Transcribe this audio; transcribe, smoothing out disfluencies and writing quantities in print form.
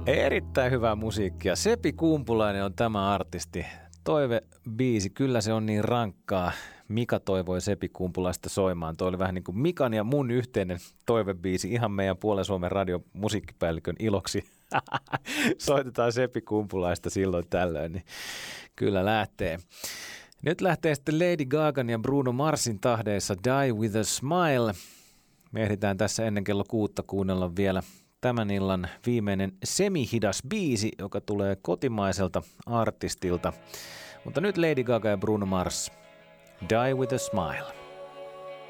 Erittäin hyvää musiikkia. Sepi Kumpulainen on tämä artisti. Toivebiisi, kyllä se on niin rankkaa. Mika toivoi Sepi Kumpulaista soimaan. Toi oli vähän niin kuin Mikan ja mun yhteinen toivebiisi ihan meidän Puolen Suomen radion musiikkipäällikön iloksi. Soitetaan Sepi Kumpulaista silloin tällöin, niin kyllä lähtee. Nyt lähtee sitten Lady Gagan ja Bruno Marsin tahdeissa Die With A Smile. Me ehditään tässä ennen kello 6 kuunnella vielä tämän illan viimeinen semihidas biisi, joka tulee kotimaiselta artistilta. Mutta nyt Lady Gaga ja Bruno Mars, Die With A Smile.